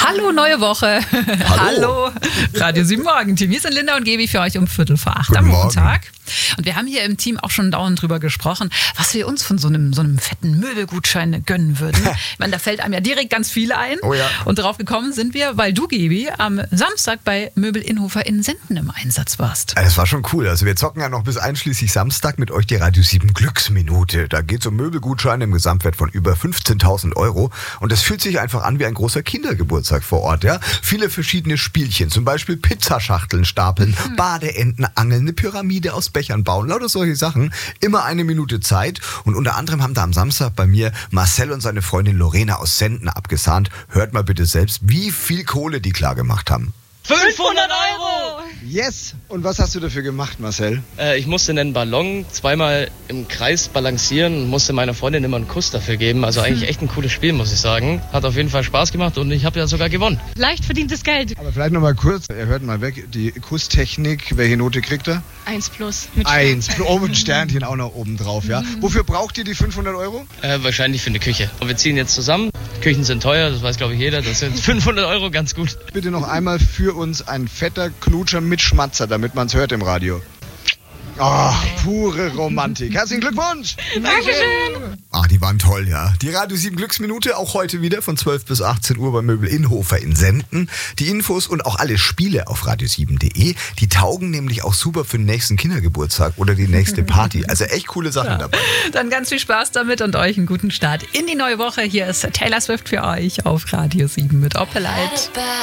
Hallo, neue Woche. Hallo. Radio 7 Morgenteam. Hier sind Linda und Gaby für euch um 7:45 am Montag. Und wir haben hier im Team auch schon dauernd drüber gesprochen, was wir uns von so einem fetten Möbelgutschein gönnen würden. Ich meine, da fällt einem ja direkt ganz viel ein. Oh ja. Und darauf gekommen sind wir, weil du, Gaby, am Samstag bei Möbel Innhofer in Senden im Einsatz warst. Das war schon cool. Also wir zocken ja noch bis einschließlich Samstag mit euch die Radio 7 Glücksminute. Da geht es um Möbelgutscheine im Gesamtwert von über 15.000 Euro. Und das fühlt sich einfach an wie ein großer Kindergeburtstag vor Ort. Ja? Viele verschiedene Spielchen, zum Beispiel Pizzaschachteln stapeln, Badeenten angeln, eine Pyramide aus Bechern bauen, lauter solche Sachen. Immer 1 Minute Zeit. Und unter anderem haben da am Samstag bei mir Marcel und seine Freundin Lorena aus Senden abgesahnt. Hört mal bitte selbst, wie viel Kohle die klar gemacht haben. 500 Euro! Yes! Und was hast du dafür gemacht, Marcel? Ich musste einen Ballon zweimal im Kreis balancieren und musste meiner Freundin immer einen Kuss dafür geben. Also eigentlich echt ein cooles Spiel, muss ich sagen. Hat auf jeden Fall Spaß gemacht und ich habe ja sogar gewonnen. Leicht verdientes Geld. Aber vielleicht nochmal kurz, ihr hört mal weg, die Kusstechnik, welche Note kriegt er? 1+. Mit 1. Oh, mit Sternchen auch noch oben drauf, ja. Wofür braucht ihr die 500 Euro? Wahrscheinlich für eine Küche. Und wir ziehen jetzt zusammen. Küchen sind teuer, das weiß glaube ich jeder. Das sind 500 Euro ganz gut. Bitte noch einmal für uns ein fetter Knutscher mit Schmatzer, damit man es hört im Radio. Oh, pure Romantik. Herzlichen Glückwunsch! Dankeschön! Die waren toll, ja. Die Radio 7 Glücksminute auch heute wieder von 12 bis 18 Uhr bei Möbel Innhofer in Senden. Die Infos und auch alle Spiele auf radio7.de, die taugen nämlich auch super für den nächsten Kindergeburtstag oder die nächste Party. Also echt coole Sachen dabei. Dann ganz viel Spaß damit und euch einen guten Start in die neue Woche. Hier ist Taylor Swift für euch auf Radio 7 mit Opelite.